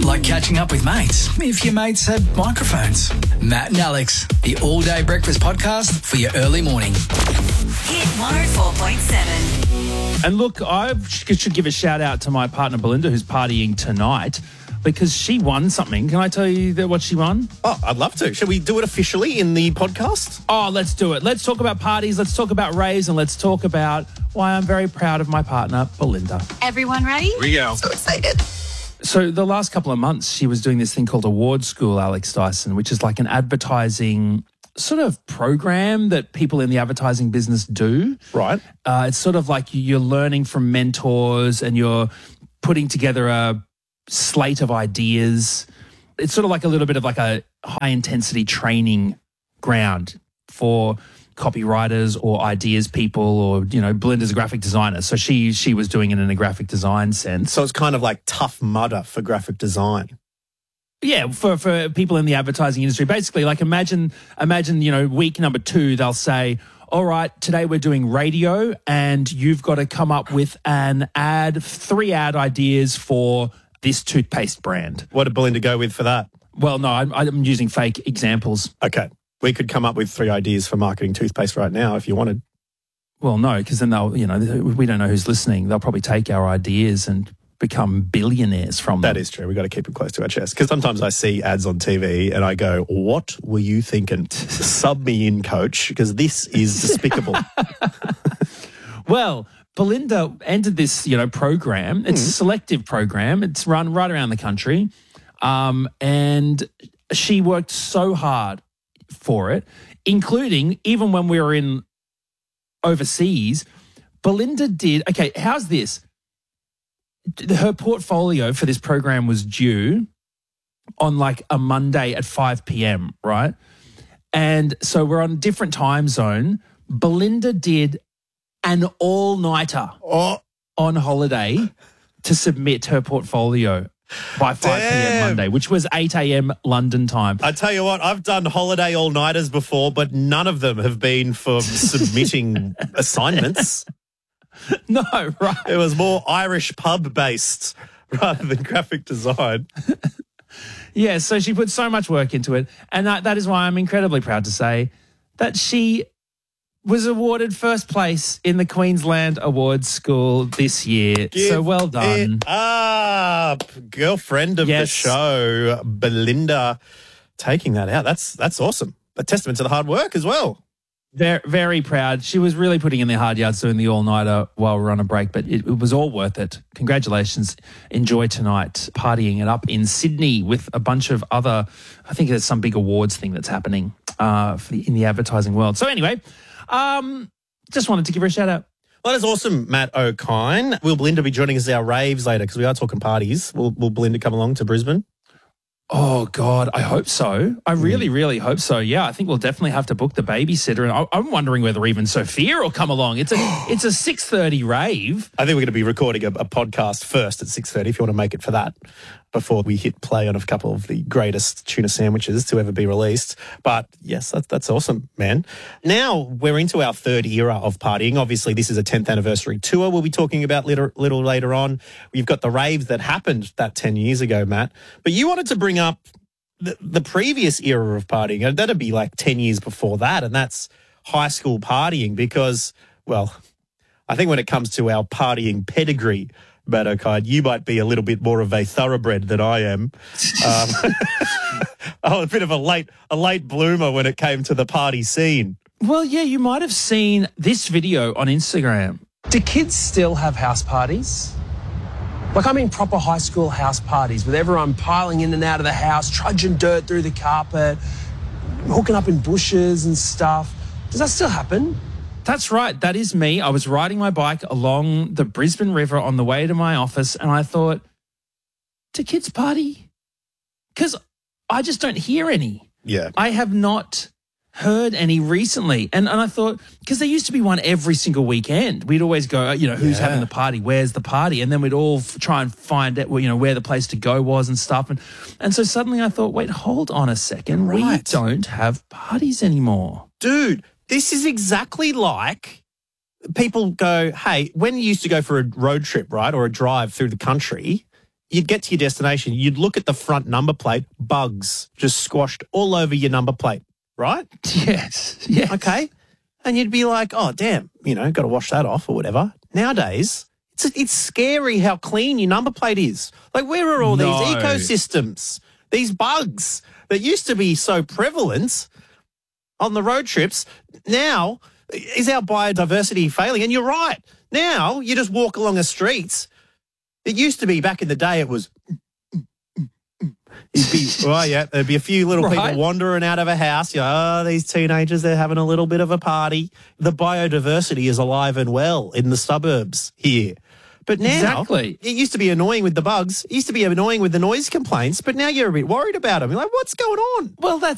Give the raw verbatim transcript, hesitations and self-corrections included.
like catching up with mates, if your mates had microphones. Matt and Alex, the all-day breakfast podcast for your early morning. Hit one oh four point seven. And look, I should give a shout out to my partner Belinda, who's partying tonight, because she won something. Can I tell you that what she won? Oh, I'd love to. Shall we do it officially in the podcast? Oh, let's do it. Let's talk about parties, let's talk about raves, and let's talk about why I'm very proud of my partner, Belinda. Everyone ready? Here we go. So excited. So the last couple of months, she was doing this thing called Award School, Alex Dyson, which is like an advertising sort of program that people in the advertising business do. Right. Uh, it's sort of like you're learning from mentors and you're putting together a slate of ideas. It's sort of like a little bit of like a high intensity training ground for copywriters or ideas people, or, you know, Belinda's a graphic designer. So she she was doing it in a graphic design sense. So it's kind of like Tough Mudder for graphic design. Yeah, for, for people in the advertising industry. Basically, like imagine, imagine, you know, week number two, they'll say, all right, today we're doing radio and you've got to come up with an ad, three ad ideas for this toothpaste brand. What did Belinda go with for that? Well, no, I'm, I'm using fake examples. Okay. We could come up with three ideas for marketing toothpaste right now if you wanted. Well, no, because then they'll, you know, we don't know who's listening. They'll probably take our ideas and become billionaires from them. That is true. We've got to keep it close to our chest. Because sometimes I see ads on T V and I go, what were you thinking? Sub me in, coach, because this is despicable. Well, Belinda entered this, you know, program. It's mm. a selective program. It's run right around the country. Um, and she worked so hard for it, including even when we were in overseas, Belinda did, okay, how's this? Her portfolio for this program was due on like a Monday at five p.m., right? And so we're on a different time zone. Belinda did an all-nighter oh. on holiday to submit her portfolio by five p.m. Monday, which was eight a.m. London time. I tell you what, I've done holiday all-nighters before, but none of them have been for submitting assignments. No, right. It was more Irish pub-based rather than graphic design. Yeah, so she put so much work into it, and that, that is why I'm incredibly proud to say that she was awarded first place in the Queensland Awards School this year. Give so well done. It up. Girlfriend of yes. the show, Belinda, taking that out. That's that's awesome. A testament to the hard work as well. Very, very proud. She was really putting in the hard yards doing the all-nighter while we we're on a break, but it, it was all worth it. Congratulations. Enjoy tonight, partying it up in Sydney with a bunch of other, I think there's some big awards thing that's happening uh, for the, in the advertising world. So anyway, um, just wanted to give her a shout out. Well, that is awesome, Matt O'Kine. Will Belinda be joining us at our raves later? Because we are talking parties. Will, will Belinda come along to Brisbane? Oh, God, I hope so. I really, really hope so. Yeah, I think we'll definitely have to book the babysitter. And I, I'm wondering whether even Sophia will come along. It's a it's a six thirty rave. I think we're going to be recording a, a podcast first at six thirty if you want to make it for that, before we hit play on a couple of the greatest tuna sandwiches to ever be released. But yes, that's, that's awesome, man. Now we're into our third era of partying. Obviously, this is a tenth anniversary tour we'll be talking about little, little later on. We've got the raves that happened that ten years ago, Matt. But you wanted to bring up the, the previous era of partying. And that'd be like ten years before that, and that's high school partying because, well, I think when it comes to our partying pedigree, Matt O'Kine, you might be a little bit more of a thoroughbred than I am. Um, oh, a bit of a late, a late bloomer when it came to the party scene. Well, yeah, you might have seen this video on Instagram. Do kids still have house parties? Like, I mean proper high school house parties with everyone piling in and out of the house, trudging dirt through the carpet, hooking up in bushes and stuff. Does that still happen? That's right. That is me. I was riding my bike along the Brisbane River on the way to my office, and I thought, do kids party? Because I just don't hear any. Yeah. I have not heard any recently. And, and I thought, because there used to be one every single weekend. We'd always go, you know, who's Yeah. having the party? Where's the party? And then we'd all f- try and find out, you know, where the place to go was and stuff. And, and so suddenly I thought, wait, hold on a second. We Right. don't have parties anymore. Dude, this is exactly like people go, hey, when you used to go for a road trip, right, or a drive through the country, you'd get to your destination, you'd look at the front number plate, bugs just squashed all over your number plate, right? Yes. Yes. Okay. And you'd be like, oh, damn, you know, got to wash that off or whatever. Nowadays, it's it's scary how clean your number plate is. Like, where are all No. these ecosystems, these bugs that used to be so prevalent on the road trips? Now, is our biodiversity failing? And you're right. Now, you just walk along the streets. It used to be back in the day, it was... You'd be, well, yeah, there'd be a few little Right. people wandering out of a house. You know, oh, these teenagers, they're having a little bit of a party. The biodiversity is alive and well in the suburbs here. But now, Exactly. it used to be annoying with the bugs. It used to be annoying with the noise complaints, but now you're a bit worried about them. You're like, what's going on? Well, that's